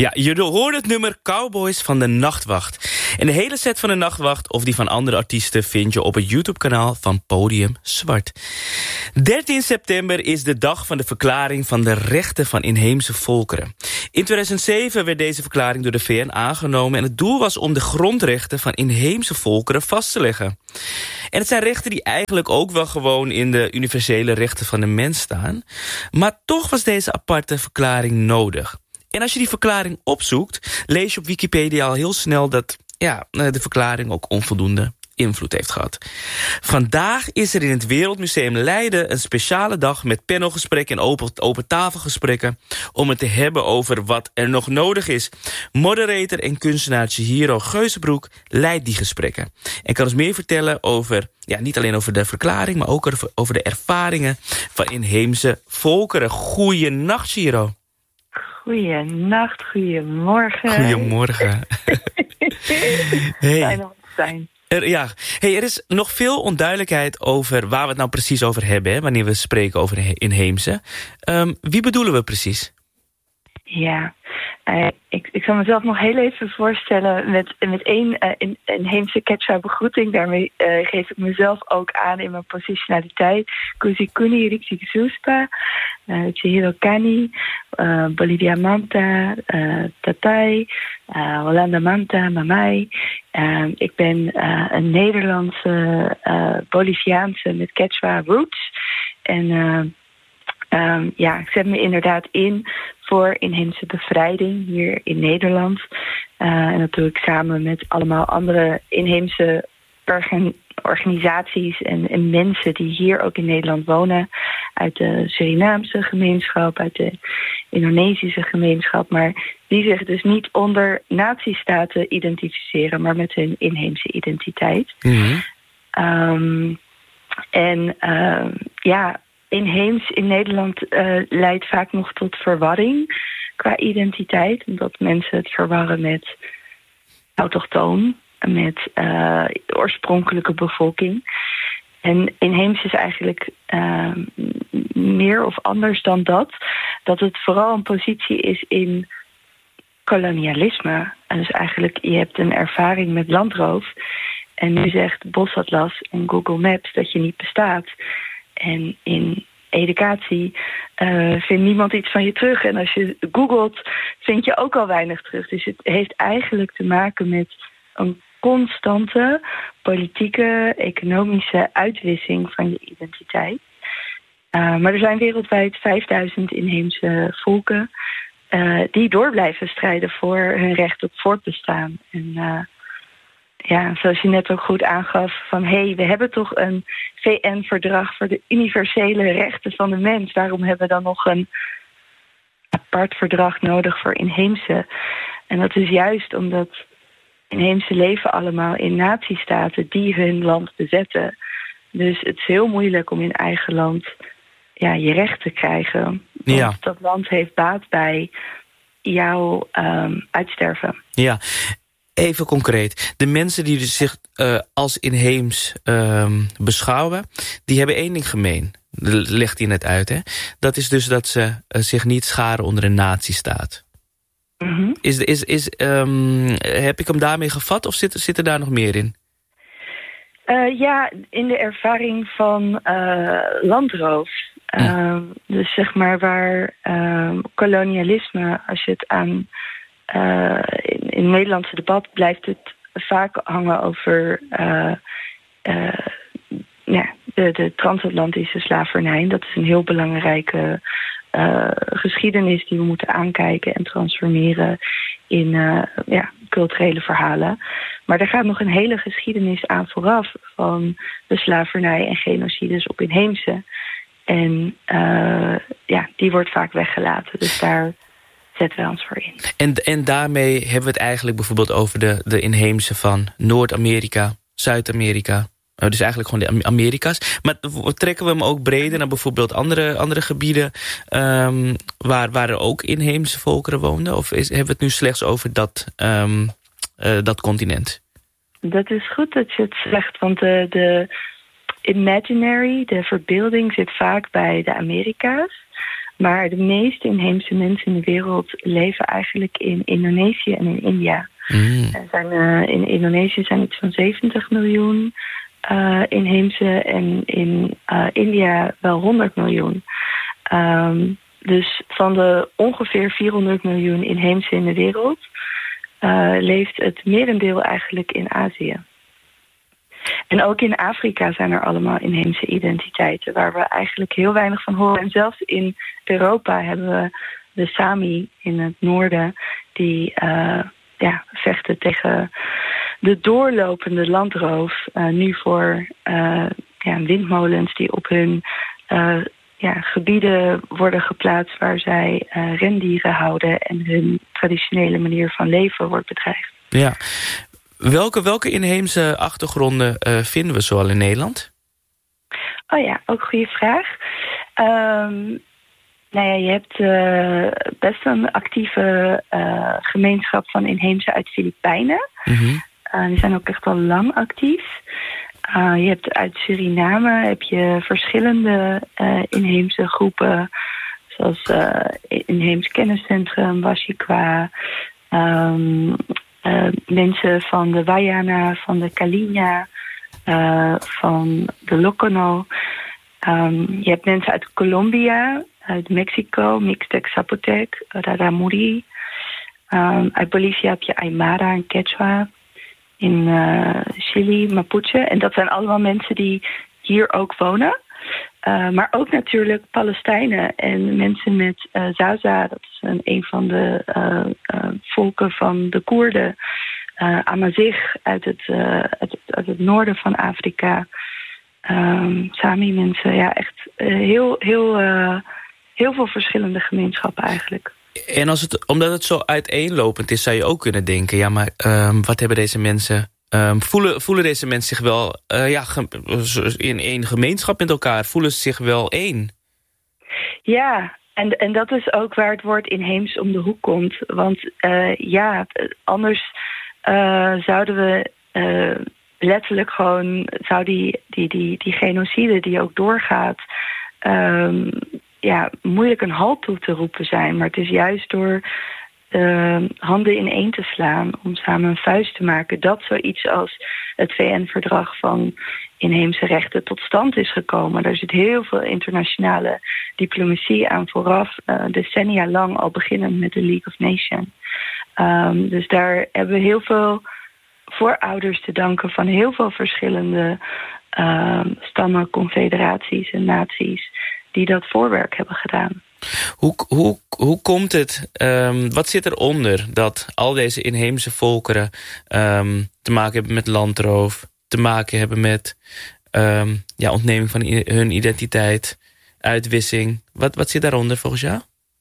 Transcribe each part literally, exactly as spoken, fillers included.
Ja, je hoort het nummer Cowboys van de Nachtwacht. En de hele set van de Nachtwacht of die van andere artiesten vind je op het YouTube-kanaal van Podium Zwart. dertien september is de dag van de verklaring van de rechten van inheemse volkeren. In tweeduizend zeven werd deze verklaring door de V N aangenomen en het doel was om de grondrechten van inheemse volkeren vast te leggen. En het zijn rechten die eigenlijk ook wel gewoon in de universele rechten van de mens staan. Maar toch was deze aparte verklaring nodig. En als je die verklaring opzoekt, lees je op Wikipedia al heel snel dat ja, de verklaring ook onvoldoende invloed heeft gehad. Vandaag is er in het Wereldmuseum Leiden een speciale dag met panelgesprekken en open, open tafelgesprekken om het te hebben over wat er nog nodig is. Moderator en kunstenaar Chihiro Geuzenbroek leidt die gesprekken en kan ons meer vertellen over, ja, niet alleen over de verklaring, maar ook over, over de ervaringen van inheemse volkeren. Goeienacht, Chihiro. Goeienacht, goeiemorgen. Goedemorgen. Hey. Fijn om te zijn. Er, ja, hey, er is nog veel onduidelijkheid over waar we het nou precies over hebben, hè, wanneer we spreken over inheemse. Um, wie bedoelen we precies? Ja, uh, ik, ik zal mezelf nog heel even voorstellen met, met één uh, in, inheemse Quechua begroeting. Daarmee uh, geef ik mezelf ook aan in mijn positionaliteit. Kusikuni Riksiksuspa, uh, Chihiro Kani, uh, Bolivia Manta, uh, Tatai, uh, Hollanda Manta, Mamai. Uh, ik ben uh, een Nederlandse, uh, Boliviaanse met Quechua roots. En uh, um, ja, ik zet me inderdaad in voor inheemse bevrijding hier in Nederland. Uh, en dat doe ik samen met allemaal andere inheemse organ- organisaties en, en mensen die hier ook in Nederland wonen. Uit de Surinaamse gemeenschap, uit de Indonesische gemeenschap. Maar die zich dus niet onder nazistaten identificeren, maar met hun inheemse identiteit. Mm-hmm. Um, en uh, ja... Inheems in Nederland uh, leidt vaak nog tot verwarring qua identiteit. Omdat mensen het verwarren met autochtoon, met uh, de oorspronkelijke bevolking. En inheems is eigenlijk uh, meer of anders dan dat. Dat het vooral een positie is in kolonialisme. En dus eigenlijk, je hebt een ervaring met landroof. En nu zegt Bosatlas en Google Maps dat je niet bestaat. En in educatie uh, vindt niemand iets van je terug. En als je googelt, vind je ook al weinig terug. Dus het heeft eigenlijk te maken met een constante politieke, economische uitwisseling van je identiteit. Uh, maar er zijn wereldwijd vijfduizend inheemse volken uh, die door blijven strijden voor hun recht op voortbestaan. En uh, ja, zoals je net ook goed aangaf, van hé, hey, we hebben toch een V N-verdrag voor de universele rechten van de mens. Waarom hebben we dan nog een apart verdrag nodig voor inheemse? En dat is juist omdat inheemse leven allemaal in nazistaten die hun land bezetten. Dus het is heel moeilijk om in eigen land ja, je recht te krijgen. Want ja. dat land heeft baat bij jouw um, uitsterven. Ja. Even concreet. De mensen die zich uh, als inheems uh, beschouwen, die hebben één ding gemeen. Legt hij net uit, hè? Dat is dus dat ze uh, zich niet scharen onder een nazistaat. Mm-hmm. Is, is, is, um, heb ik hem daarmee gevat of zit, zit er daar nog meer in? Uh, ja, in de ervaring van uh, landroof. Uh, mm. Dus zeg maar waar uh, kolonialisme, als je het aan Uh, in, in het Nederlandse debat blijft het vaak hangen over uh, uh, ja, de, de transatlantische slavernij. Dat is een heel belangrijke uh, geschiedenis die we moeten aankijken en transformeren in uh, ja, culturele verhalen. Maar er gaat nog een hele geschiedenis aan vooraf van de slavernij en genocides op inheemse. En uh, ja, die wordt vaak weggelaten. Dus daar zetten we ons voor in. En, en daarmee hebben we het eigenlijk bijvoorbeeld over de, de inheemse van Noord-Amerika, Zuid-Amerika. Dus eigenlijk gewoon de Amerika's. Maar trekken we hem ook breder naar bijvoorbeeld andere, andere gebieden um, waar, waar er ook inheemse volkeren woonden? Of is, hebben we het nu slechts over dat, um, uh, dat continent? Dat is goed dat je het zegt, want de, de imaginary, de verbeelding, zit vaak bij de Amerika's. Maar de meeste inheemse mensen in de wereld leven eigenlijk in Indonesië en in India. Mm. Er zijn, uh, in Indonesië zijn het zo'n zeventig miljoen uh, inheemse en in uh, India wel honderd miljoen. Um, dus van de ongeveer vierhonderd miljoen inheemse in de wereld uh, leeft het merendeel eigenlijk in Azië. En ook in Afrika zijn er allemaal inheemse identiteiten waar we eigenlijk heel weinig van horen. En zelfs in Europa hebben we de Sami in het noorden die uh, ja, vechten tegen de doorlopende landroof. Uh, nu voor uh, ja, windmolens die op hun uh, ja, gebieden worden geplaatst waar zij uh, rendieren houden en hun traditionele manier van leven wordt bedreigd. Ja. Welke, welke inheemse achtergronden uh, vinden we zoal in Nederland? Oh ja, ook een goede vraag. Um, nou ja, je hebt uh, best een actieve uh, gemeenschap van inheemse uit Filipijnen. Mm-hmm. Uh, die zijn ook echt al lang actief. Uh, je hebt uit Suriname heb je verschillende uh, inheemse groepen, zoals uh, Inheems Kenniscentrum, Washikwa, um, uh, mensen van de Wayana, van de Kalinja, uh, van de Locono. Um, je hebt mensen uit Colombia, uit Mexico, Mixtec Zapotec, Raramuri. Um, uit Bolivia heb je Aymara en Quechua. In uh, Chili, Mapuche. En dat zijn allemaal mensen die hier ook wonen. Uh, maar ook natuurlijk Palestijnen en mensen met uh, Zaza. Dat is een, een van de uh, uh, volken van de Koerden. Uh, Amazigh uit het, uh, uit, het, uit het noorden van Afrika. Um, Sami mensen. Ja, echt uh, heel, heel, uh, heel veel verschillende gemeenschappen eigenlijk. En als het, omdat het zo uiteenlopend is, zou je ook kunnen denken, ja, maar um, wat hebben deze mensen, um, voelen, voelen deze mensen zich wel uh, ja, ge, in één gemeenschap met elkaar, voelen ze zich wel één? Ja, en, en dat is ook waar het woord inheems om de hoek komt. Want uh, ja, anders uh, zouden we uh, letterlijk gewoon, zou die, die, die, die genocide die ook doorgaat, um, ja, moeilijk een halt toe te roepen zijn. Maar het is juist door uh, handen ineen te slaan, om samen een vuist te maken, dat zoiets als het V N-verdrag van inheemse rechten tot stand is gekomen. Er zit heel veel internationale diplomatie aan vooraf, uh, decennia lang, al beginnend met de League of Nations. Um, dus daar hebben we heel veel voorouders te danken van heel veel verschillende uh, stammen, confederaties en naties die dat voorwerk hebben gedaan. Hoe, hoe, hoe komt het, um, wat zit eronder dat al deze inheemse volkeren um, te maken hebben met landroof, te maken hebben met um, ja, ontneming van i- hun identiteit, uitwissing? Wat, wat zit daaronder volgens jou?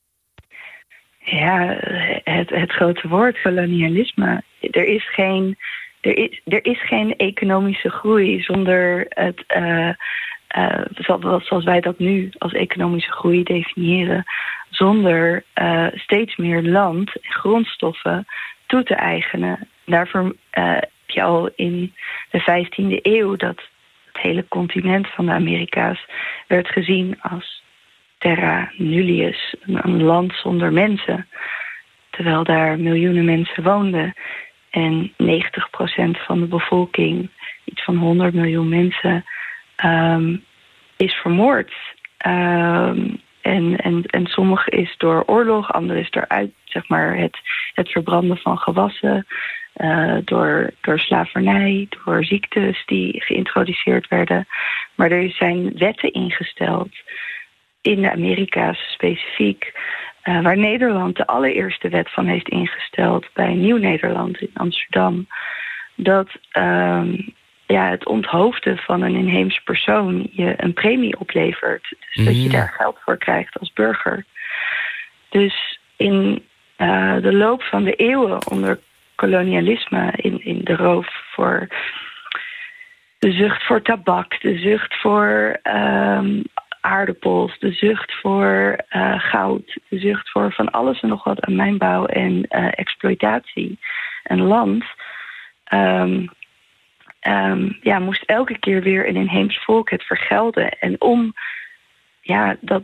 Ja, het, het grote woord, kolonialisme. Er is geen, er is, er is geen economische groei zonder het Uh, Uh, zoals wij dat nu als economische groei definiëren, zonder uh, steeds meer land en grondstoffen toe te eigenen. Daarvoor uh, heb je al in de vijftiende eeuw dat het hele continent van de Amerika's werd gezien als terra nullius, een, een land zonder mensen. Terwijl daar miljoenen mensen woonden en negentig procent van de bevolking, iets van honderd miljoen mensen, Um, is vermoord. Um, en, en, en sommige is door oorlog, andere is door uit, zeg maar, het, het verbranden van gewassen, uh, door, door slavernij, door ziektes die geïntroduceerd werden. Maar er zijn wetten ingesteld, in de Amerika's specifiek, uh, waar Nederland de allereerste wet van heeft ingesteld bij Nieuw-Nederland in Amsterdam, dat Um, ja, het onthoofden van een inheemse persoon je een premie oplevert. Dus mm. dat je daar geld voor krijgt als burger. Dus in uh, de loop van de eeuwen onder kolonialisme, in, in de roof voor de zucht voor tabak, de zucht voor um, aardappels, de zucht voor uh, goud, de zucht voor van alles en nog wat aan mijnbouw en uh, exploitatie en land, Um, Um, ja, moest elke keer weer een inheems volk het vergelden. En om ja, dat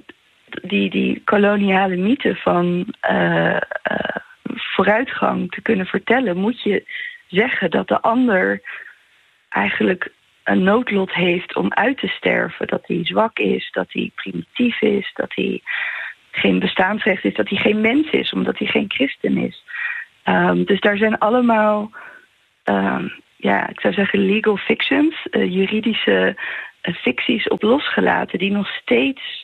die, die koloniale mythe van uh, uh, vooruitgang te kunnen vertellen, moet je zeggen dat de ander eigenlijk een noodlot heeft om uit te sterven. Dat hij zwak is, dat hij primitief is, dat hij geen bestaansrecht is, dat hij geen mens is, omdat hij geen christen is. Um, dus daar zijn allemaal, um, ja, ik zou zeggen legal fictions, uh, juridische uh, ficties op losgelaten, die nog steeds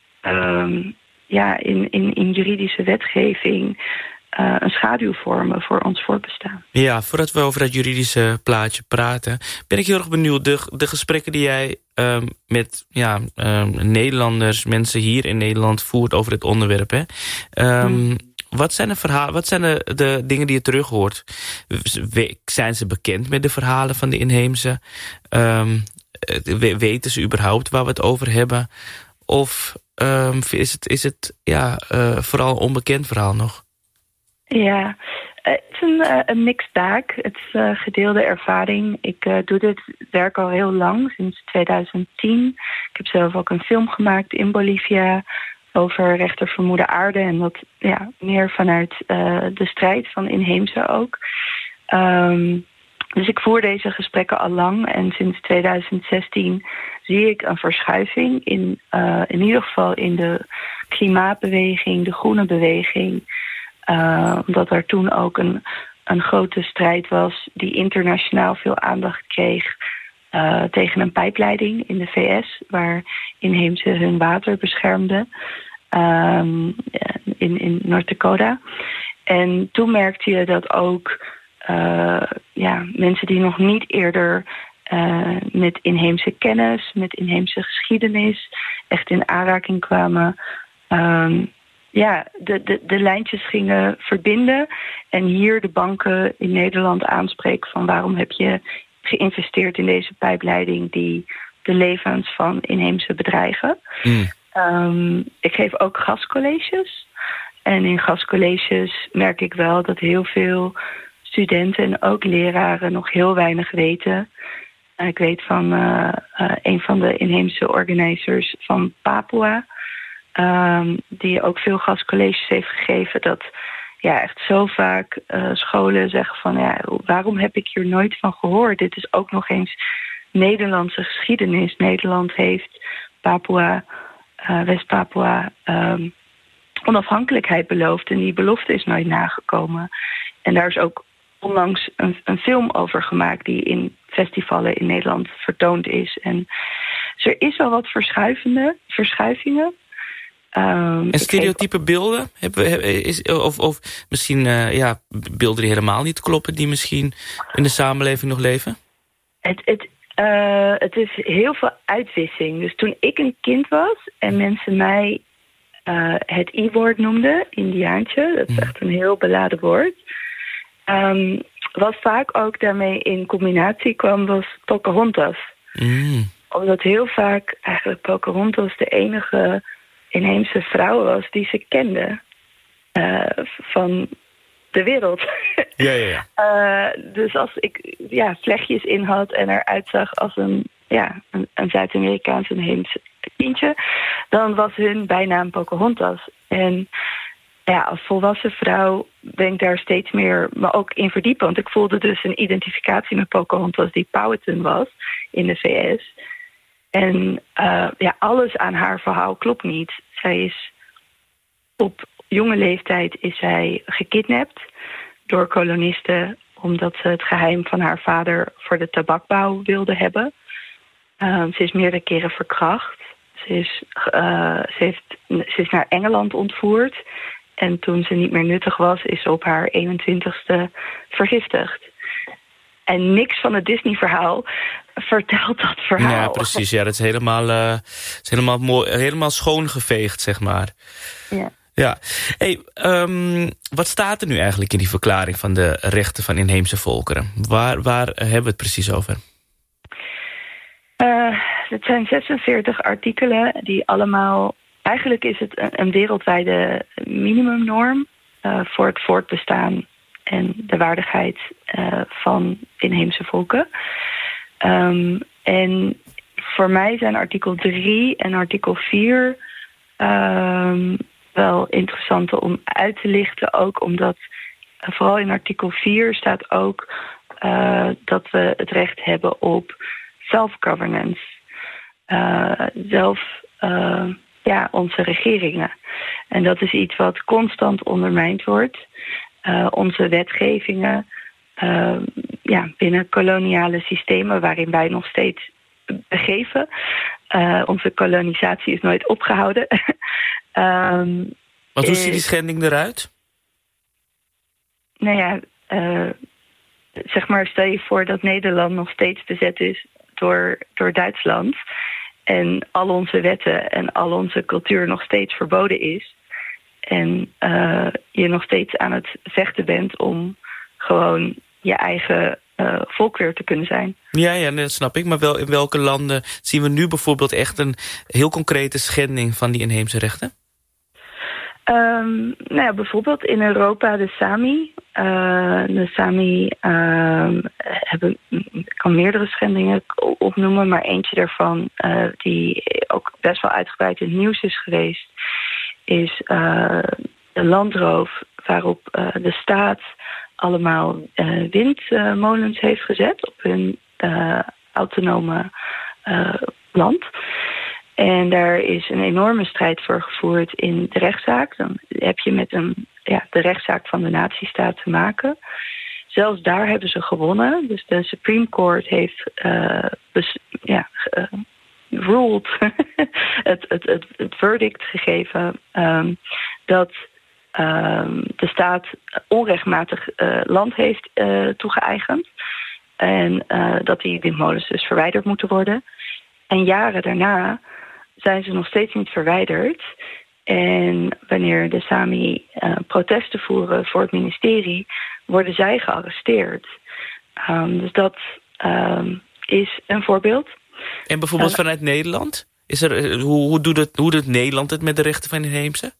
um, ja, in, in, in juridische wetgeving Uh, een schaduw vormen voor ons voortbestaan. Ja, voordat we over dat juridische plaatje praten, ben ik heel erg benieuwd. De, de gesprekken die jij um, met ja, um, Nederlanders, mensen hier in Nederland voert over het onderwerp. Hè? Um, hmm. Wat zijn de verhalen? Wat zijn de, de dingen die je terug hoort? Zijn ze bekend met de verhalen van de inheemse? Um, weten ze überhaupt waar we het over hebben? Of um, is het, is het ja, uh, vooral een onbekend verhaal nog? Ja, uh, het is een, uh, een mixed bag. Het is uh, gedeelde ervaring. Ik uh, doe dit werk al heel lang, sinds twintig tien. Ik heb zelf ook een film gemaakt in Bolivia over rechter vermoede aarde. En dat ja, meer vanuit uh, de strijd van inheemse ook. Um, dus ik voer deze gesprekken al lang. En sinds twintig zestien zie ik een verschuiving in, uh, in ieder geval in de klimaatbeweging, de groene beweging. Uh, omdat er toen ook een, een grote strijd was die internationaal veel aandacht kreeg uh, tegen een pijpleiding in de V S, waar inheemse hun water beschermden um, in, in North Dakota. En toen merkte je dat ook uh, ja, mensen die nog niet eerder uh, met inheemse kennis, met inheemse geschiedenis echt in aanraking kwamen, Um, Ja, de, de, de lijntjes gingen verbinden en hier de banken in Nederland aanspreken van waarom heb je geïnvesteerd in deze pijpleiding die de levens van inheemse bedrijven. Mm. Um, ik geef ook gastcolleges en in gastcolleges merk ik wel dat heel veel studenten en ook leraren nog heel weinig weten. Uh, ik weet van uh, uh, een van de inheemse organisers van Papua, Um, die ook veel gastcolleges heeft gegeven, dat ja, echt zo vaak uh, scholen zeggen van ja, waarom heb ik hier nooit van gehoord? Dit is ook nog eens Nederlandse geschiedenis. Nederland heeft Papua, uh, West-Papua um, onafhankelijkheid beloofd en die belofte is nooit nagekomen. En daar is ook onlangs een, een film over gemaakt die in festivalen in Nederland vertoond is. En dus er is wel wat verschuivende, verschuivingen. Um, en stereotype heb... beelden? Is, of, of misschien uh, ja, beelden die helemaal niet kloppen, die misschien in de samenleving nog leven? Het, het, uh, het is heel veel uitwisseling. Dus toen ik een kind was en mensen mij uh, het I-woord noemden, Indiaantje, dat is mm. echt een heel beladen woord. Um, wat vaak ook daarmee in combinatie kwam, was Pocahontas. Mm. Omdat heel vaak eigenlijk Pocahontas de enige inheemse vrouw was die ze kende uh, van de wereld. Ja, ja, ja. Uh, dus als ik ja, vlechtjes in had en eruit zag als een, ja, een, een Zuid-Amerikaans inheems kindje, dan was hun bijnaam Pocahontas. En ja, als volwassen vrouw ben ik daar steeds meer me ook in verdiepen. Want ik voelde dus een identificatie met Pocahontas die Powhatan was in de V S. En uh, ja, alles aan haar verhaal klopt niet. Zij is op jonge leeftijd is zij gekidnapt door kolonisten omdat ze het geheim van haar vader voor de tabakbouw wilde hebben. Uh, ze is meerdere keren verkracht. Ze is, uh, ze, heeft, ze is naar Engeland ontvoerd. En toen ze niet meer nuttig was, is ze op haar eenentwintigste vergiftigd. En niks van het Disney-verhaal vertelt dat verhaal. Ja, precies. Ja, dat is helemaal, uh, is helemaal, mooi, helemaal schoongeveegd, zeg maar. Ja. Ja. Hey, um, wat staat er nu eigenlijk in die verklaring van de rechten van inheemse volkeren? Waar, waar hebben we het precies over? Uh, het zijn zesenveertig artikelen die allemaal... Eigenlijk is het een, een wereldwijde minimumnorm uh, voor het voortbestaan en de waardigheid uh, van inheemse volken. Um, en voor mij zijn artikel drie en artikel vier um, wel interessant om uit te lichten. Ook omdat uh, vooral in artikel vier staat ook uh, dat we het recht hebben op self-governance. Uh, zelf, uh, ja, onze regeringen. En dat is iets wat constant ondermijnd wordt. Uh, onze wetgevingen uh, ja, binnen koloniale systemen waarin wij nog steeds begeven. Uh, onze kolonisatie is nooit opgehouden. um, Wat hoe ziet die schending eruit? Nou ja, uh, zeg maar, stel je voor dat Nederland nog steeds bezet is door, door Duitsland. En al onze wetten en al onze cultuur nog steeds verboden is. En uh, je nog steeds aan het vechten bent om gewoon je eigen uh, volk weer te kunnen zijn. Ja, ja, dat snap ik. Maar wel, in welke landen zien we nu bijvoorbeeld echt een heel concrete schending van die inheemse rechten? Um, nou ja, bijvoorbeeld in Europa de Sami. Uh, de Sami uh, hebben, ik kan meerdere schendingen opnoemen, maar eentje daarvan uh, die ook best wel uitgebreid in het nieuws is geweest, is uh, de landroof waarop uh, de staat allemaal uh, windmolens heeft gezet op hun uh, autonome uh, land. En daar is een enorme strijd voor gevoerd in de rechtszaak. Dan heb je met een, ja, de rechtszaak van de nazistaat te maken. Zelfs daar hebben ze gewonnen. Dus de Supreme Court heeft uh, bes, ja, uh, ruled, het, het, het, het verdict gegeven um, dat um, de staat onrechtmatig uh, land heeft uh, toegeëigend. En uh, dat die windmolens dus verwijderd moeten worden. En jaren daarna zijn ze nog steeds niet verwijderd. En wanneer de Sami uh, protesten voeren voor het ministerie, worden zij gearresteerd. Um, dus dat um, is een voorbeeld. En bijvoorbeeld uh, vanuit Nederland? Is er, hoe, hoe, doet het, hoe doet Nederland het met de rechten van inheemse?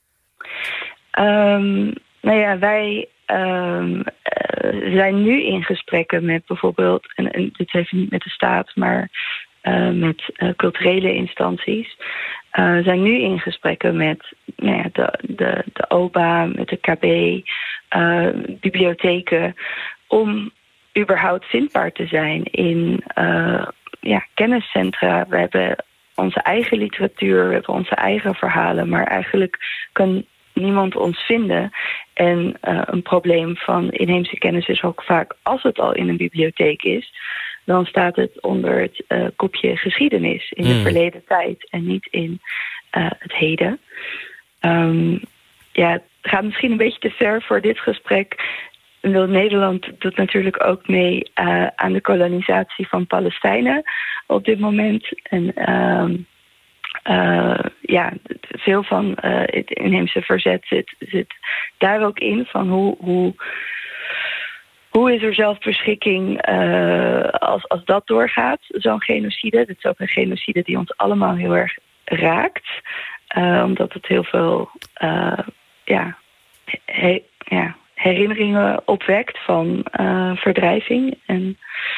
Um, nou ja, wij um, uh, zijn nu in gesprekken met bijvoorbeeld, en, en dit heeft niet met de staat, maar Uh, met uh, culturele instanties. Uh, zijn nu in gesprekken met nou ja, de, de, de O B A, met de K B, uh, bibliotheken, om überhaupt vindbaar te zijn in uh, ja, kenniscentra. We hebben onze eigen literatuur, we hebben onze eigen verhalen, maar eigenlijk kan niemand ons vinden. En uh, een probleem van inheemse kennis is ook vaak, als het al in een bibliotheek is, dan staat het onder het uh, kopje geschiedenis in de mm. verleden tijd en niet in uh, het heden. Um, ja, het gaat misschien een beetje te ver voor dit gesprek. Nederland doet natuurlijk ook mee uh, aan de kolonisatie van Palestijnen op dit moment. En um, uh, ja, veel van uh, het inheemse verzet zit, zit daar ook in, van hoe... hoe Hoe is er zelfbeschikking uh, als, als dat doorgaat, zo'n genocide? Dat is ook een genocide die ons allemaal heel erg raakt. Uh, omdat het heel veel uh, ja, he, ja, herinneringen opwekt van uh, verdrijving. En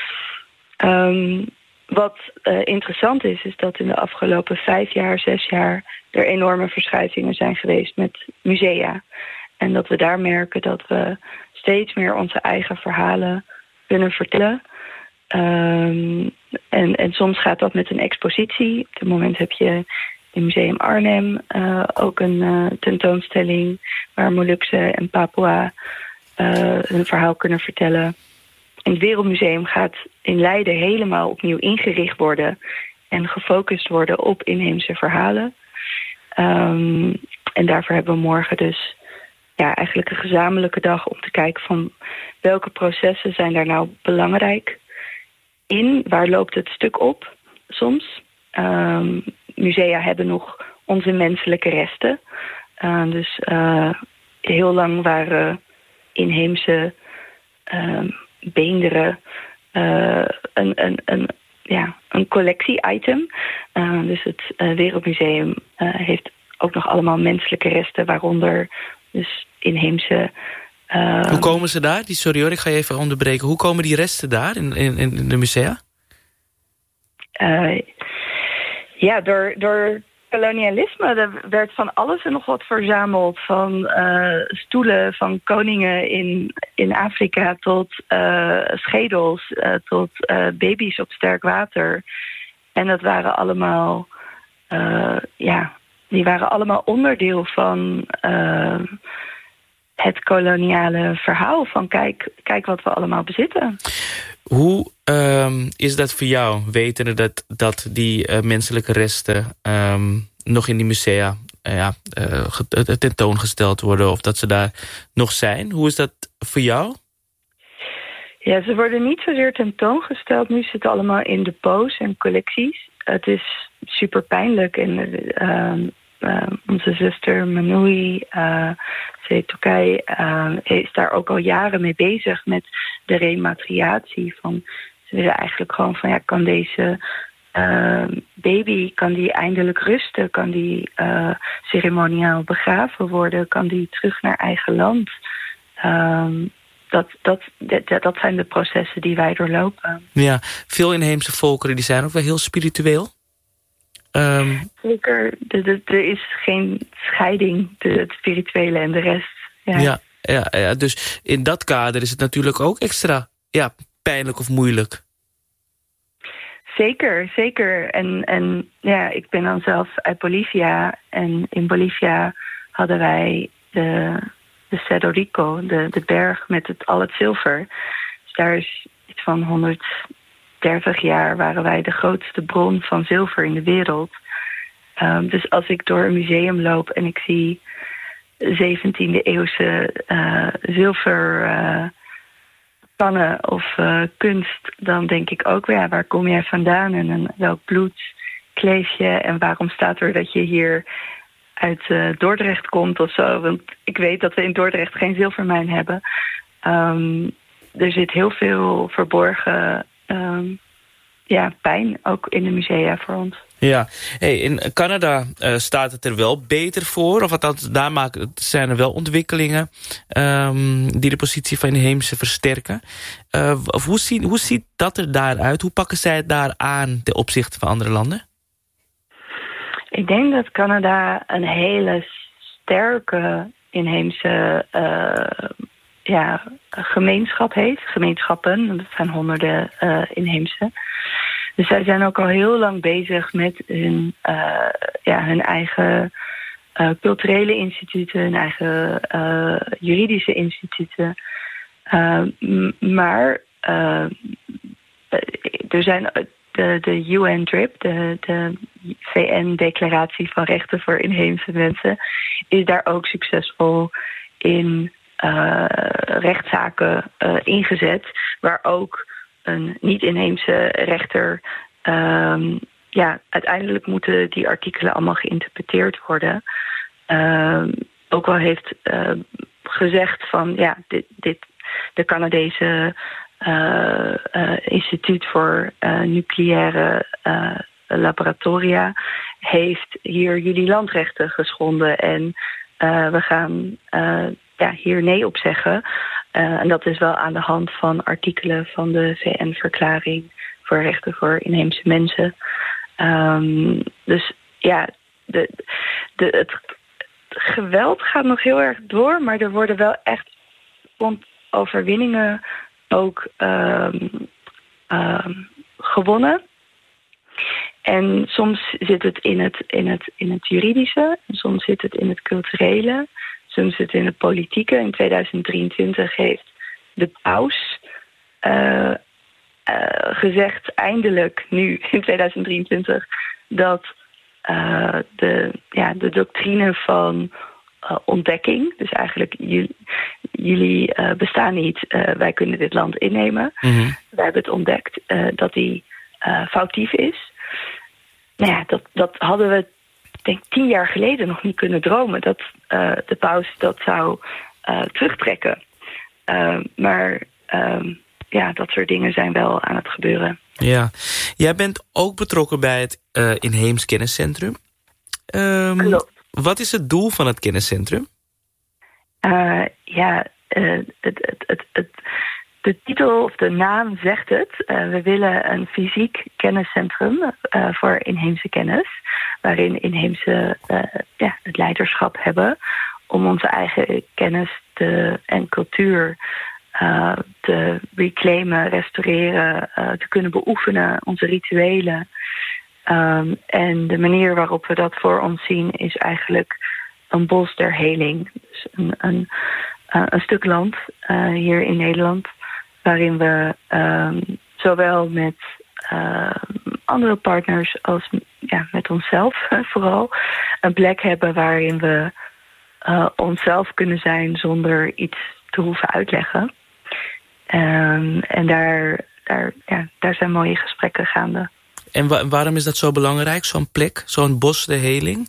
um, wat uh, interessant is, is dat in de afgelopen vijf jaar, zes jaar er enorme verschuivingen zijn geweest met musea. En dat we daar merken dat we steeds meer onze eigen verhalen kunnen vertellen. Um, en, en soms gaat dat met een expositie. Op dit moment heb je in Museum Arnhem uh, ook een uh, tentoonstelling waar Molukse en Papua uh, hun verhaal kunnen vertellen. En het Wereldmuseum gaat in Leiden helemaal opnieuw ingericht worden en gefocust worden op inheemse verhalen. Um, en daarvoor hebben we morgen dus ja, eigenlijk een gezamenlijke dag om te kijken van welke processen zijn daar nou belangrijk in, waar loopt het stuk op soms. Um, musea hebben nog onze menselijke resten. Uh, dus uh, heel lang waren inheemse uh, beenderen uh, een, een, een, ja, een collectie-item. Uh, dus het uh, Wereldmuseum uh, heeft ook nog allemaal menselijke resten, waaronder dus inheemse... Uh, Hoe komen ze daar? Die, sorry hoor, ik ga je even onderbreken. Hoe komen die resten daar in, in, in de musea? Uh, ja, door, door kolonialisme, er werd van alles en nog wat verzameld. Van uh, stoelen van koningen in, in Afrika tot uh, schedels, uh, tot uh, baby's op sterk water. En dat waren allemaal, uh, ja, die waren allemaal onderdeel van uh, het koloniale verhaal. Van kijk, kijk wat we allemaal bezitten. Hoe um, is dat voor jou, wetende dat, dat die uh, menselijke resten um, nog in die musea uh, ja, uh, tentoongesteld worden of dat ze daar nog zijn? Hoe is dat voor jou? Ja, ze worden niet zozeer tentoongesteld. Nu zitten allemaal in depots en collecties. Het is super pijnlijk. En uh, uh, onze zuster Manoui, uh, Turkije, uh, is daar ook al jaren mee bezig met de rematriatie. Van, ze willen eigenlijk gewoon van, ja, kan deze uh, baby, kan die eindelijk rusten? Kan die uh, ceremoniaal begraven worden? Kan die terug naar eigen land? Um, Dat, dat, dat, dat zijn de processen die wij doorlopen. Ja, veel inheemse volkeren die zijn ook wel heel spiritueel. Um... Zeker, er is geen scheiding tussen het spirituele en de rest. Ja. Ja, ja, ja, dus in dat kader is het natuurlijk ook extra ja, pijnlijk of moeilijk. Zeker, zeker. En, en ja, ik ben dan zelf uit Bolivia. En in Bolivia hadden wij de... de Cerro Rico, de, de berg met het, al het zilver. Dus daar is iets van honderddertig jaar waren wij de grootste bron van zilver in de wereld. Um, dus als ik door een museum loop en ik zie zeventiende eeuwse uh, zilver uh, pannen of uh, kunst, dan denk ik ook weer, ja, waar kom jij vandaan en welk bloed kleef je en waarom staat er dat je hier uit uh, Dordrecht komt of zo. Want ik weet dat we in Dordrecht geen zilvermijn hebben. Um, er zit heel veel verborgen um, ja, pijn, ook in de musea voor ons. Ja, hey, in Canada uh, staat het er wel beter voor. Of althans, daar maken, zijn er wel ontwikkelingen um, die de positie van inheemse versterken. Uh, of hoe, zien, hoe ziet dat er daaruit? Hoe pakken zij het daar aan ten opzichte van andere landen? Ik denk dat Canada een hele sterke inheemse uh, ja, gemeenschap heeft. Gemeenschappen, dat zijn honderden uh, inheemse. Dus zij zijn ook al heel lang bezig met hun, uh, ja, hun eigen uh, culturele instituten, hun eigen uh, juridische instituten. Uh, m- maar uh, er zijn... De, de U N D R I P, de, de V N-declaratie van rechten voor inheemse mensen, is daar ook succesvol in uh, rechtszaken uh, ingezet, waar ook een niet-inheemse rechter, um, ja, uiteindelijk moeten die artikelen allemaal geïnterpreteerd worden. Um, ook wel heeft uh, gezegd van, ja, dit, dit de Canadese Uh, uh, instituut voor uh, nucleaire uh, laboratoria heeft hier jullie landrechten geschonden en uh, we gaan uh, ja, hier nee op zeggen. Uh, en dat is wel aan de hand van artikelen van de V N-verklaring voor rechten voor inheemse mensen. Um, dus ja, de, de, het geweld gaat nog heel erg door, maar er worden wel echt overwinningen ook um, um, gewonnen. En soms zit het in het, in het, in het juridische, soms zit het in het culturele, soms zit het in het politieke. In tweeduizend drieëntwintig heeft de paus uh, uh, gezegd, eindelijk nu in tweeduizend drieëntwintig, dat uh, de, ja, de doctrine van Uh, ontdekking. Dus eigenlijk, jullie, jullie uh, bestaan niet. Uh, wij kunnen dit land innemen. Mm-hmm. Wij hebben het ontdekt uh, dat die uh, foutief is. Nou ja, dat, dat hadden we, denk tien jaar geleden nog niet kunnen dromen. Dat uh, de paus dat zou uh, terugtrekken. Uh, maar uh, ja, dat soort dingen zijn wel aan het gebeuren. Ja, jij bent ook betrokken bij het uh, Inheems Kenniscentrum. Um, Klopt. Wat is het doel van het kenniscentrum? Uh, ja, uh, het, het, het, het, de titel of de naam zegt het. Uh, we willen een fysiek kenniscentrum uh, voor inheemse kennis, waarin inheemse uh, ja, het leiderschap hebben om onze eigen kennis te, en cultuur uh, te reclaimen, restaureren, uh, te kunnen beoefenen, onze rituelen. Um, en de manier waarop we dat voor ons zien is eigenlijk een bos der heling. Dus een, een, uh, een stuk land uh, hier in Nederland, waarin we um, zowel met uh, andere partners als ja, met onszelf vooral een plek hebben waarin we uh, onszelf kunnen zijn zonder iets te hoeven uitleggen. Um, en daar, daar, ja, daar zijn mooie gesprekken gaande. En wa- waarom is dat zo belangrijk, zo'n plek, zo'n bos der heling?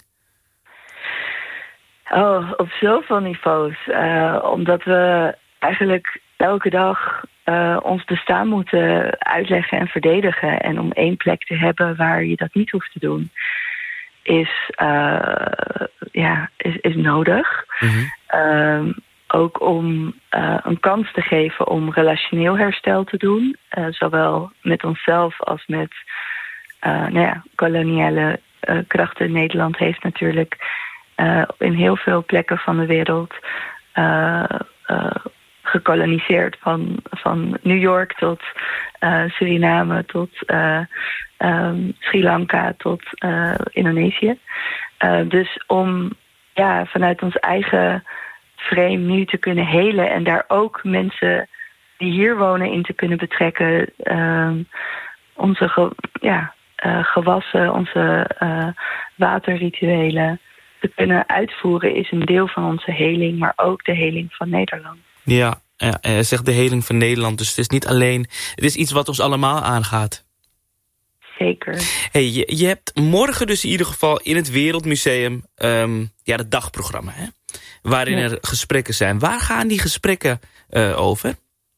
Oh, op zoveel niveaus. Uh, omdat we eigenlijk elke dag uh, ons bestaan moeten uitleggen en verdedigen. En om één plek te hebben waar je dat niet hoeft te doen, is, uh, ja, is, is nodig. Mm-hmm. Uh, ook om uh, een kans te geven om relationeel herstel te doen. Uh, zowel met onszelf als met uh, nou ja, koloniale uh, krachten. Nederland heeft natuurlijk uh, in heel veel plekken van de wereld uh, uh, gekoloniseerd. Van, van New York tot uh, Suriname tot uh, um, Sri Lanka tot uh, Indonesië. Uh, dus om ja, vanuit ons eigen frame nu te kunnen helen en daar ook mensen die hier wonen in te kunnen betrekken. Uh, onze ge, ja, uh, gewassen, onze uh, waterrituelen te kunnen uitvoeren is een deel van onze heling, maar ook de heling van Nederland. Ja, ja, hij zegt de heling van Nederland, dus het is niet alleen, het is iets wat ons allemaal aangaat. Zeker. Hey, je, je hebt morgen dus in ieder geval in het Wereldmuseum um, ja, het dagprogramma, hè? Waarin ja. er gesprekken zijn. Waar gaan die gesprekken uh, over?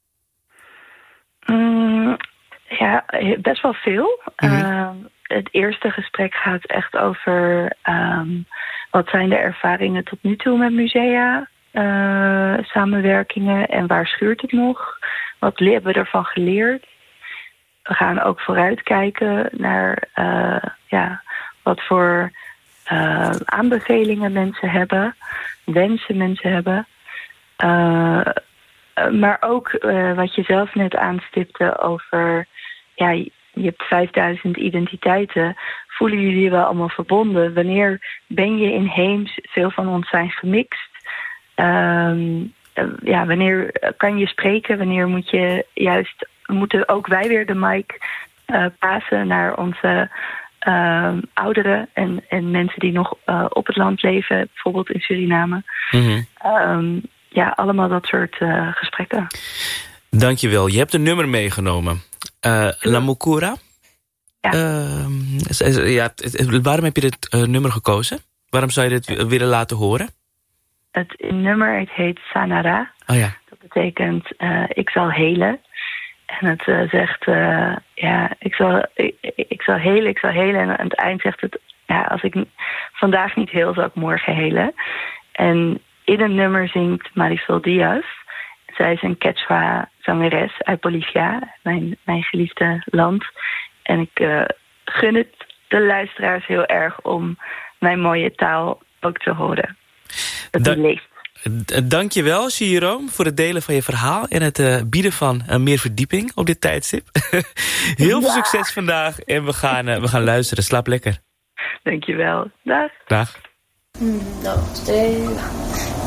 Mm, ja, best wel veel. Mm-hmm. Uh, het eerste gesprek gaat echt over um, wat zijn de ervaringen tot nu toe met musea, uh, samenwerkingen en waar schuurt het nog? Wat hebben we ervan geleerd? We gaan ook vooruitkijken naar uh, ja, wat voor uh, aanbevelingen mensen hebben, wensen mensen hebben. Uh, maar ook uh, wat je zelf net aanstipte over, ja, je hebt vijfduizend identiteiten. Voelen jullie je wel allemaal verbonden? Wanneer ben je inheems? Veel van ons zijn gemixt. Um, uh, ja, wanneer kan je spreken? Wanneer moet je juist, moeten ook wij weer de mic uh, pasen naar onze uh, ouderen en, en mensen die nog uh, op het land leven, bijvoorbeeld in Suriname. Mm-hmm. Um, ja, allemaal dat soort uh, gesprekken. Dankjewel. Je hebt een nummer meegenomen. Uh, La Mukura. Ja. Uh, ja, waarom heb je dit uh, nummer gekozen? Waarom zou je dit willen laten horen? Het nummer het heet Sanara. Oh ja. Dat betekent uh, ik zal helen. En het uh, zegt, uh, ja, ik zal, ik, ik zal helen, ik zal helen. En aan het eind zegt het, ja, als ik vandaag niet heel, zal ik morgen helen. En in het nummer zingt Marisol Diaz. Zij is een Quechua zangeres uit Bolivia, mijn, mijn geliefde land. En ik uh, gun het de luisteraars heel erg om mijn mooie taal ook te horen. Dat die leeft. Dank je wel, Shiro, voor het delen van je verhaal en het uh, bieden van uh, meer verdieping op dit tijdstip. Heel veel ja. succes vandaag en we gaan, uh, we gaan luisteren. Slaap lekker. Dank je wel. Dag. Dag. No,